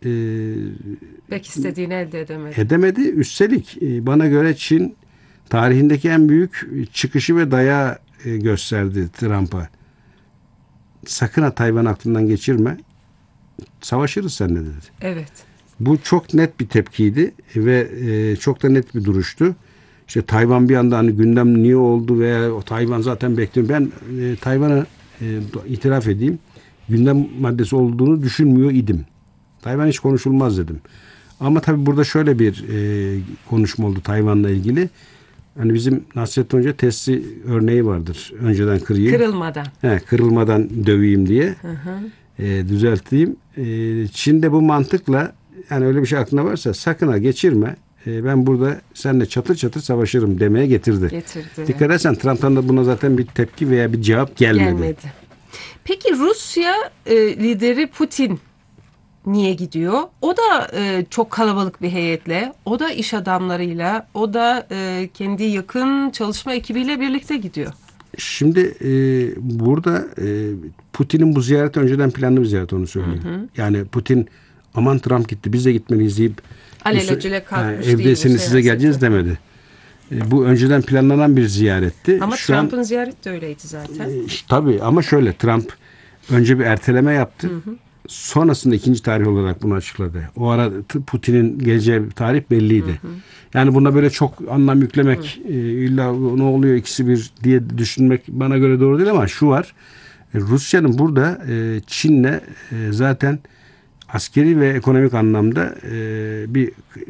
pek istediğini elde edemedi. Edemedi. Üstelik bana göre Çin tarihindeki en büyük çıkışı ve dayağı gösterdi Trump'a. Sakın ha Tayvan aklından geçirme. Savaşırız seninle dedi. Evet. Bu çok net bir tepkiydi ve çok da net bir duruştu. İşte Tayvan bir anda hani gündem niye oldu veya o Tayvan zaten bekliyor. Ben Tayvan'a itiraf edeyim. Gündem maddesi olduğunu düşünmüyor idim. Tayvan hiç konuşulmaz dedim. Ama tabii burada şöyle bir konuşma oldu Tayvan'la ilgili. Hani bizim Nasrettin Hoca testi örneği vardır. Önceden kırayım. Kırılmadan. Kırılmadan döveyim diye. Düzelteyim. Çin de bu mantıkla yani öyle bir şey aklına varsa sakın ha geçirme. Ben burada seninle çatır çatır savaşırım demeye getirdi. Dikkat edersen Trump'tan da buna zaten bir tepki veya bir cevap gelmedi. Peki Rusya lideri Putin niye gidiyor? O da çok kalabalık bir heyetle, o da iş adamlarıyla, o da kendi yakın çalışma ekibiyle birlikte gidiyor. Şimdi burada Putin'in bu ziyareti önceden planlı bir ziyaret, onu söyleyeyim. Yani Putin aman Trump gitti biz de gitmeliyiz deyip alelacele kalkmış evdeyseniz size geleceğiz demedi. Bu önceden planlanan bir ziyaretti. Ama Trump'ın ziyareti de öyleydi zaten. Tabii ama şöyle Trump önce bir erteleme yaptı. Sonrasında ikinci tarih olarak bunu açıkladı. O ara Putin'in geleceği tarih belliydi. Yani buna böyle çok anlam yüklemek, illa ne oluyor ikisi bir diye düşünmek bana göre doğru değil ama şu var. Rusya'nın burada Çin'le zaten askeri ve ekonomik anlamda bir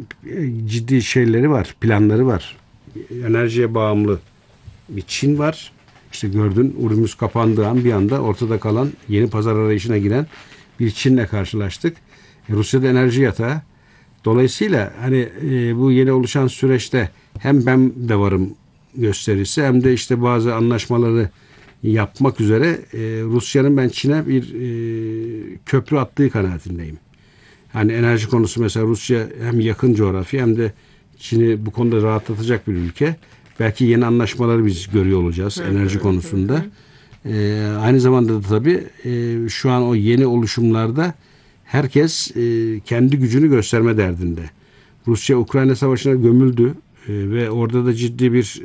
ciddi şeyleri var, planları var. Enerjiye bağımlı bir Çin var. İşte gördün Urmuz kapandığı an bir anda ortada kalan yeni pazar arayışına giren bir Çin'le karşılaştık. Rusya'da enerji yatağı. Dolayısıyla hani bu yeni oluşan süreçte hem ben de varım gösterisi hem de işte bazı anlaşmaları yapmak üzere Rusya'nın ben Çin'e bir köprü attığı kanaatindeyim. Hani enerji konusu mesela Rusya hem yakın coğrafya hem de Çin'i bu konuda rahatlatacak bir ülke. Belki yeni anlaşmaları biz görüyor olacağız enerji konusunda. Aynı zamanda da tabii şu an o yeni oluşumlarda herkes kendi gücünü gösterme derdinde. Rusya Ukrayna Savaşı'na gömüldü ve orada da ciddi bir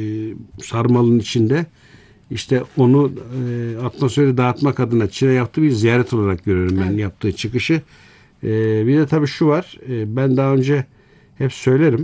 sarmalın içinde. İşte onu atmosferi dağıtmak adına Çin'e yaptığı bir ziyaret olarak görüyorum ben yaptığı çıkışı. Bir de tabii şu var. Ben daha önce hep söylerim.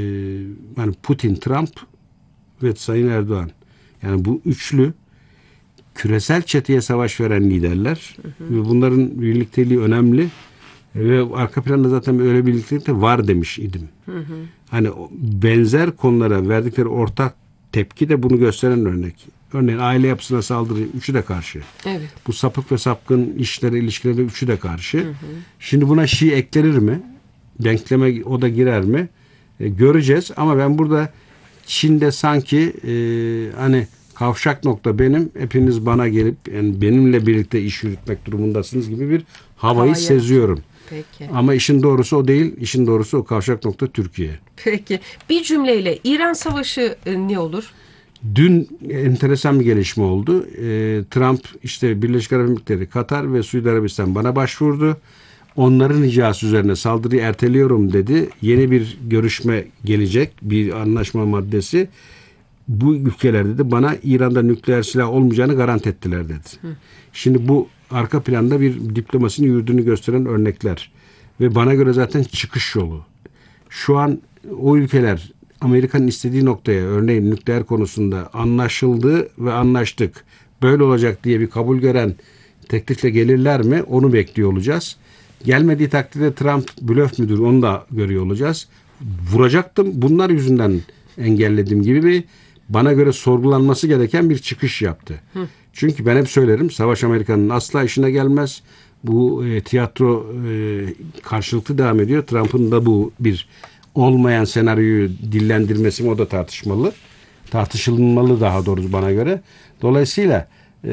Yani Putin, Trump ve Sayın Erdoğan. Yani bu üçlü küresel çeteye savaş veren liderler. Ve bunların birlikteliği önemli. Ve arka planda zaten öyle birliktelik de var demiş idim. Hani benzer konulara verdikleri ortak tepki de bunu gösteren örnek. Örneğin aile yapısına saldırı üçü de karşı. Evet. Bu sapık ve sapkın işlere, ilişkilere üçü de karşı. Şimdi buna Şii eklenir mi? Denkleme o da girer mi? Göreceğiz ama ben burada Çin'de sanki hani kavşak nokta benim, hepiniz bana gelip yani benimle birlikte iş yürütmek durumundasınız gibi bir havayı seziyorum. Peki. Ama işin doğrusu o değil. İşin doğrusu o kavşak nokta Türkiye. Peki. Bir cümleyle İran Savaşı ne olur? Dün enteresan bir gelişme oldu. Trump işte Birleşik Arap Emirlikleri, Katar ve Suudi Arabistan bana başvurdu. Onların ricası üzerine saldırıyı erteliyorum dedi. Yeni bir görüşme gelecek. Bir anlaşma maddesi. Bu ülkelerde de bana İran'da nükleer silah olmayacağını garanti ettiler dedi. Şimdi bu arka planda bir diplomasinin yürüdüğünü gösteren örnekler. Ve bana göre zaten çıkış yolu. Şu an o ülkeler Amerika'nın istediği noktaya örneğin nükleer konusunda anlaşıldı ve anlaştık. Böyle olacak diye bir kabul gören teklifle gelirler mi? Onu bekliyor olacağız. Gelmediği takdirde Trump blöf müdür onu da görüyor olacağız. Vuracaktım. Bunlar yüzünden engellediğim gibi bir bana göre sorgulanması gereken bir çıkış yaptı. Çünkü ben hep söylerim savaş Amerika'nın asla işine gelmez. Bu tiyatro karşılıklı devam ediyor. Trump'ın da bu bir olmayan senaryoyu dillendirmesi mi o da tartışmalı. Tartışılmalı daha doğrusu bana göre. Dolayısıyla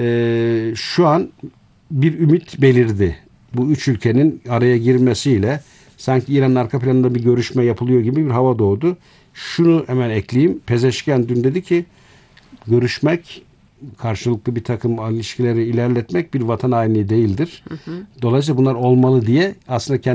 şu an bir ümit belirdi. Bu üç ülkenin araya girmesiyle sanki İran'ın arka planında bir görüşme yapılıyor gibi bir hava doğdu. Şunu hemen ekleyeyim. Pezeşkian dün dedi ki görüşmek, karşılıklı bir takım ilişkileri ilerletmek bir vatan hainliği değildir. Dolayısıyla bunlar olmalı diye aslında kendi